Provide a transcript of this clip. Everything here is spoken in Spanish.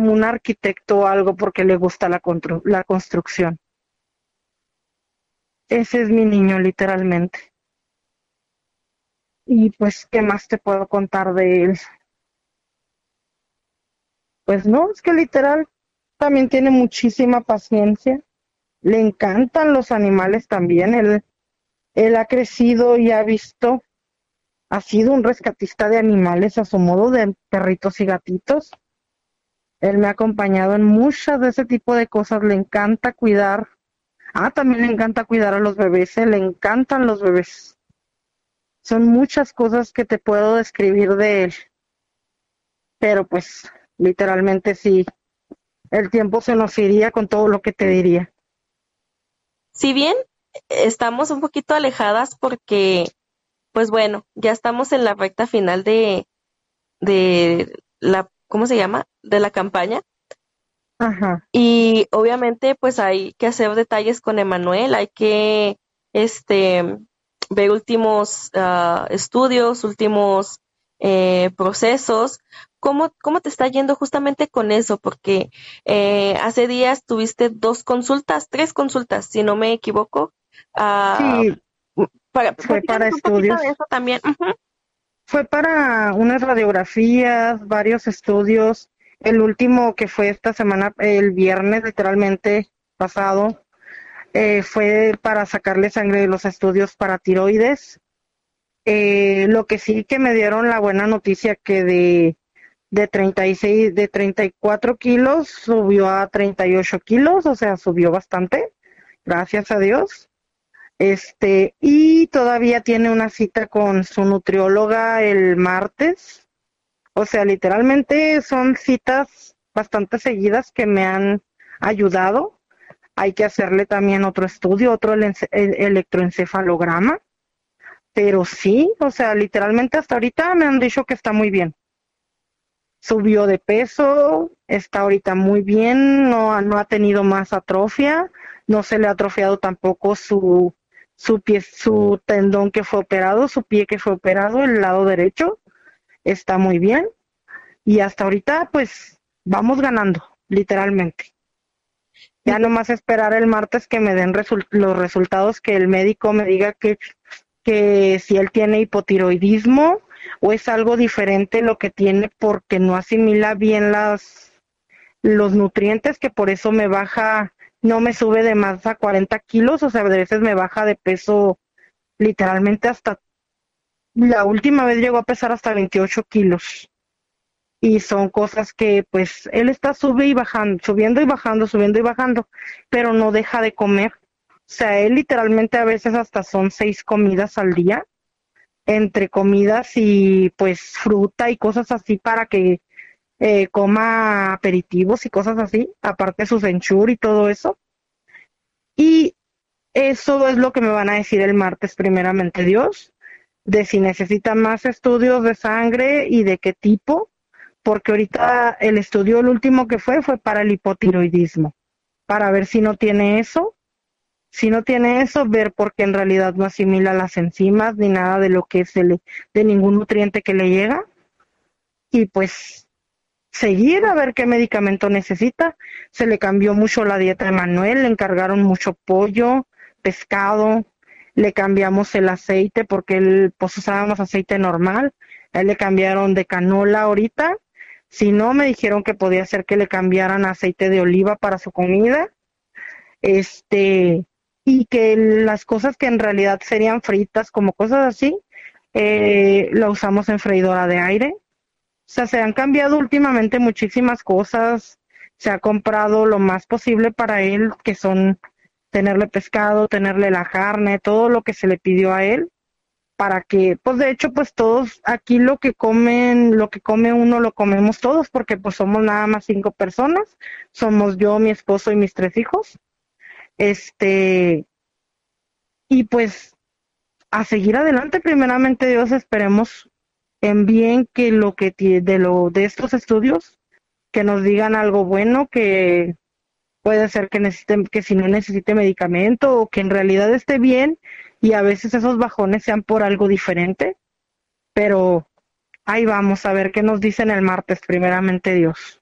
como un arquitecto o algo porque le gusta la construcción. Ese es mi niño, literalmente. Y pues, ¿qué más te puedo contar de él? Pues no, es que literal también tiene muchísima paciencia. Le encantan los animales también. Él ha crecido y ha visto, ha sido un rescatista de animales a su modo, de perritos y gatitos. Él me ha acompañado en muchas de ese tipo de cosas. Le encanta cuidar. Ah, también le encanta cuidar a los bebés. Le encantan los bebés. Son muchas cosas que te puedo describir de él. Pero pues, literalmente sí, el tiempo se nos iría con todo lo que te diría. Si bien estamos un poquito alejadas porque, pues bueno, ya estamos en la recta final de la, ¿cómo se llama? De la campaña. Ajá. Y obviamente, pues hay que hacer detalles con Emanuel, hay que, este, ver últimos estudios, últimos procesos. ¿Cómo te está yendo justamente con eso? Porque hace días tuviste dos consultas, tres consultas, si no me equivoco. Ah, Sí, fue para platícanos un poquito de estudios. eso también. Ujú. Fue para unas radiografías, varios estudios. El último que fue esta semana, el viernes literalmente pasado, fue para sacarle sangre de los estudios para tiroides. Lo que sí que me dieron la buena noticia que de 36, de 34 kilos subió a 38 kilos, o sea, subió bastante, gracias a Dios. Y todavía tiene una cita con su nutrióloga el martes. O sea, literalmente son citas bastante seguidas que me han ayudado. Hay que hacerle también otro estudio, otro electroencefalograma. Pero sí, o sea, literalmente hasta ahorita me han dicho que está muy bien. Subió de peso, está ahorita muy bien, no ha tenido más atrofia, no se le ha atrofiado tampoco su pie, su tendón que fue operado, su pie que fue operado, el lado derecho, está muy bien. Y hasta ahorita, pues, vamos ganando, literalmente. Ya nomás esperar el martes que me den los resultados, que el médico me diga que si él tiene hipotiroidismo o es algo diferente lo que tiene porque no asimila bien los nutrientes, que por eso me baja, no me sube de más a 40 kilos, o sea, a veces me baja de peso literalmente hasta, la última vez llegó a pesar hasta 28 kilos. Y son cosas que pues él está sube y bajando, subiendo y bajando, subiendo y bajando, pero no deja de comer. O sea, él literalmente a veces hasta son 6 comidas al día, entre comidas y pues fruta y cosas así para que coma aperitivos y cosas así, aparte sus enchur y todo eso. Y eso es lo que me van a decir el martes, primeramente Dios, de si necesita más estudios de sangre y de qué tipo, porque ahorita el estudio, el último que fue para el hipotiroidismo, para ver si no tiene eso. Si no tiene eso, ver por qué en realidad no asimila las enzimas ni nada de lo que de ningún nutriente que le llega. Y pues seguir a ver qué medicamento necesita. Se le cambió mucho la dieta de Manuel, le encargaron mucho pollo, pescado, le cambiamos el aceite porque él, pues usábamos aceite normal, a él le cambiaron de canola ahorita. Si no, me dijeron que podía ser que le cambiaran aceite de oliva para su comida. este, y que las cosas que en realidad serían fritas, como cosas así, la usamos en freidora de aire. O sea, se han cambiado últimamente muchísimas cosas, se ha comprado lo más posible para él, que son tenerle pescado, tenerle la carne, todo lo que se le pidió a él, para que, pues de hecho, pues todos aquí lo que comen, lo que come uno lo comemos todos, porque pues somos nada más 5 personas, somos yo, mi esposo y mis 3 hijos. Este, y pues a seguir adelante, primeramente Dios, esperemos en bien que lo que de estos estudios, que nos digan algo bueno, que puede ser que necesite, que si no necesite medicamento o que en realidad esté bien y a veces esos bajones sean por algo diferente, pero ahí vamos a ver qué nos dicen el martes, primeramente Dios.